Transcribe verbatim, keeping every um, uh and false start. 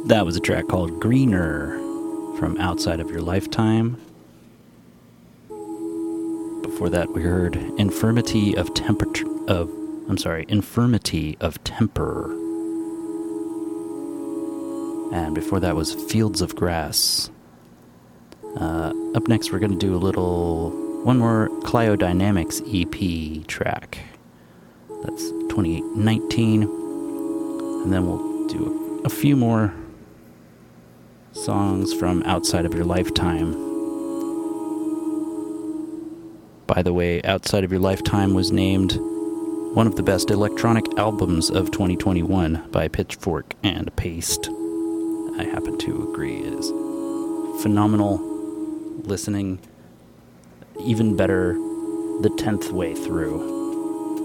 That was a track called Greener from Outside of Your Lifetime. Before that, we heard Infirmity of Temperature of I'm sorry, Infirmity of Temper. And before that was Fields of Grass. Uh, up next, we're going to do a little one more Cliodynamics E P track. That's twenty nineteen, and then we'll do a, a few more songs from Outside of Your Lifetime. By the way, Outside of Your Lifetime was named one of the best electronic albums of twenty twenty-one by Pitchfork and Paste. I happen to agree. It is phenomenal listening, even better the tenth way through.